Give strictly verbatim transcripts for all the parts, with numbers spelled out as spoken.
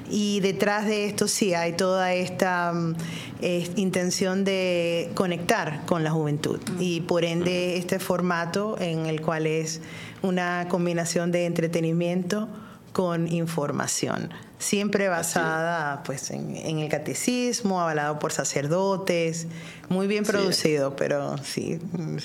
Y detrás de esto sí hay toda esta eh, intención de conectar con la juventud. Y por ende este formato en el cual es una combinación de entretenimiento con información, siempre basada pues en, en el catecismo, avalado por sacerdotes, muy bien producido, sí. pero sí.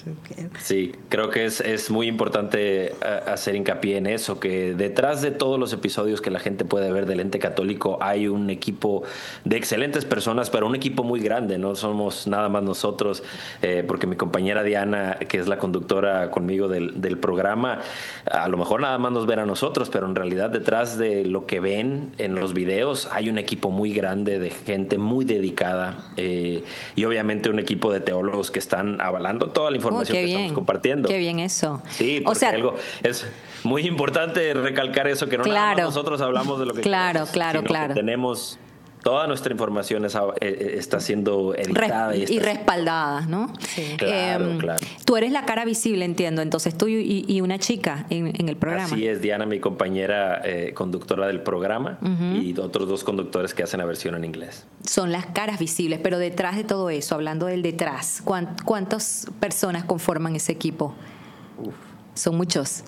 Sí, creo que es, es muy importante hacer hincapié en eso, que detrás de todos los episodios que la gente puede ver del Ente Católico hay un equipo de excelentes personas, pero un equipo muy grande, no somos nada más nosotros, eh, porque mi compañera Diana, que es la conductora conmigo del, del programa, a lo mejor nada más nos ven a nosotros, pero en realidad detrás de lo que ven en los videos hay un equipo muy grande de gente muy dedicada, eh, y obviamente un equipo de teólogos que están avalando toda la información oh, que bien. estamos compartiendo. Qué bien eso. Sí, porque o sea, algo es muy importante recalcar eso, que no claro, nada más nosotros hablamos de lo que claro, queremos, claro, sino claro. que tenemos toda nuestra información es, eh, está siendo editada Res, y, y, y respaldada, ¿no? Sí. Claro, eh, claro. Tú eres la cara visible, entiendo. Entonces tú y, y una chica en, en el programa. Así es, Diana, mi compañera eh, conductora del programa, uh-huh. y otros dos conductores que hacen la versión en inglés. Son las caras visibles, pero detrás de todo eso, hablando del detrás, ¿cuántas personas conforman ese equipo? Uf. Son muchos.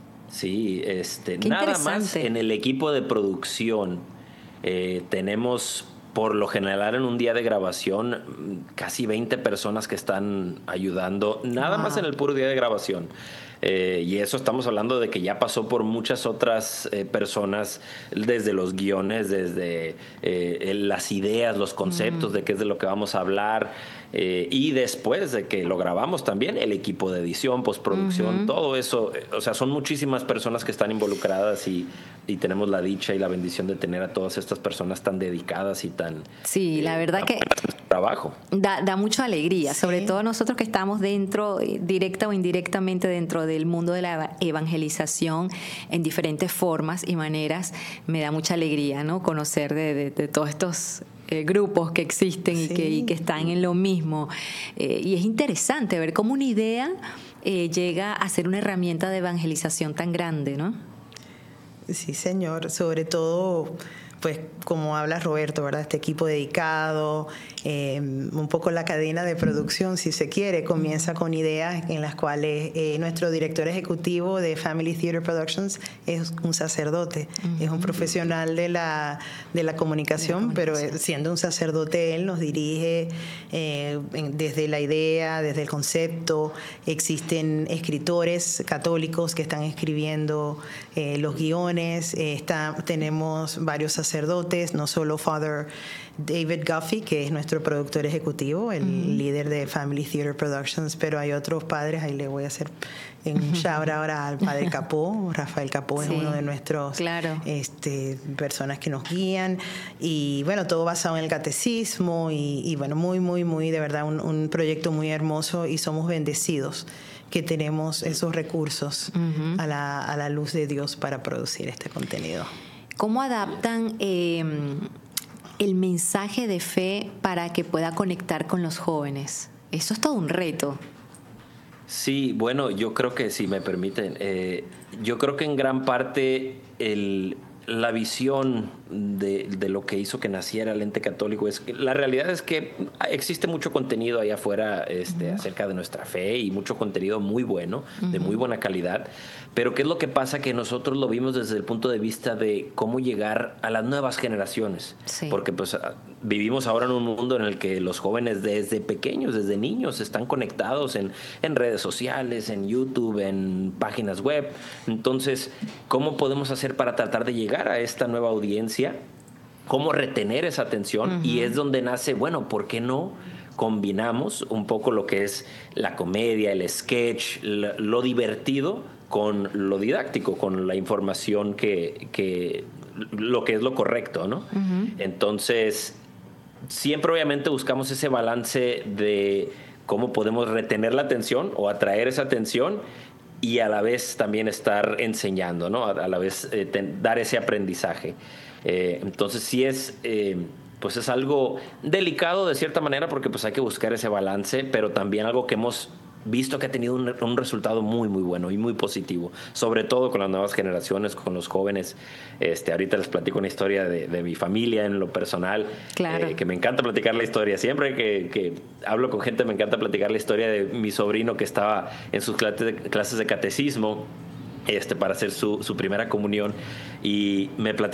Sí, este, nada más en el equipo de producción. Eh, tenemos por lo general en un día de grabación casi veinte personas que están ayudando, nada wow. más en el puro día de grabación. Eh, y eso estamos hablando de que ya pasó por muchas otras eh, personas, desde los guiones, desde eh, las ideas, los conceptos mm. de qué es de lo que vamos a hablar. Eh, y después de que lo grabamos también, el equipo de edición, postproducción, uh-huh. todo eso. O sea, son muchísimas personas que están involucradas y, y tenemos la dicha y la bendición de tener a todas estas personas tan dedicadas y tan... Sí, eh, la verdad que... trabajo. Da, da mucha alegría, sí. sobre todo nosotros que estamos dentro, directa o indirectamente dentro del mundo de la evangelización en diferentes formas y maneras. Me da mucha alegría, ¿no? Conocer de, de, de todos estos... Eh, grupos que existen sí. y, que, y que están en lo mismo. Eh, y es interesante ver cómo una idea eh, llega a ser una herramienta de evangelización tan grande, ¿no? Sí, señor. Sobre todo, pues, como habla Roberto, ¿verdad? Este equipo dedicado, eh, un poco la cadena de producción, si se quiere, comienza con ideas en las cuales eh, nuestro director ejecutivo de Family Theater Productions es un sacerdote, uh-huh. es un profesional de la, de la comunicación, la pero siendo un sacerdote él nos dirige eh, desde la idea, desde el concepto. Existen escritores católicos que están escribiendo eh, los guiones, eh, está, tenemos varios sacerdotes, no solo Father David Guffey, que es nuestro productor ejecutivo, el uh-huh. líder de Family Theater Productions, pero hay otros padres, ahí le voy a hacer un uh-huh. shout ahora al padre Capó. Rafael Capó sí, es uno de nuestros claro. este, personas que nos guían, y bueno, todo basado en el catecismo y, y bueno, muy, muy, muy, de verdad, un, un proyecto muy hermoso, y somos bendecidos que tenemos esos recursos uh-huh. a, la, a la luz de Dios para producir este contenido. ¿Cómo adaptan eh, el mensaje de fe para que pueda conectar con los jóvenes? Eso es todo un reto. Sí, bueno, yo creo que, si me permiten, eh, yo creo que en gran parte el, la visión de, de lo que hizo que naciera el Ente Católico es que la realidad es que existe mucho contenido allá afuera este, uh-huh. acerca de nuestra fe, y mucho contenido muy bueno, uh-huh. de muy buena calidad. Pero ¿qué es lo que pasa? Que nosotros lo vimos desde el punto de vista de cómo llegar a las nuevas generaciones. Sí. Porque pues vivimos ahora en un mundo en el que los jóvenes desde pequeños, desde niños, están conectados en, en redes sociales, en YouTube, en páginas web. Entonces, ¿cómo podemos hacer para tratar de llegar a esta nueva audiencia? ¿Cómo retener esa atención? Uh-huh. Y es donde nace, bueno, ¿por qué no combinamos un poco lo que es la comedia, el sketch, lo, lo divertido con lo didáctico, con la información que, que lo que es lo correcto, ¿no? Uh-huh. Entonces, siempre obviamente buscamos ese balance de cómo podemos retener la atención o atraer esa atención, y a la vez también estar enseñando, ¿no? A, a la vez eh, ten, dar ese aprendizaje. Eh, entonces, sí es... Eh, pues es algo delicado de cierta manera, porque pues hay que buscar ese balance, pero también algo que hemos visto que ha tenido un, un resultado muy, muy bueno y muy positivo, sobre todo con las nuevas generaciones, con los jóvenes. Este, ahorita les platico una historia de, de mi familia en lo personal, claro. eh, que me encanta platicar la historia. Siempre que, que hablo con gente me encanta platicar la historia de mi sobrino que estaba en sus clases de, clases de catecismo este, para hacer su, su primera comunión, y me platicó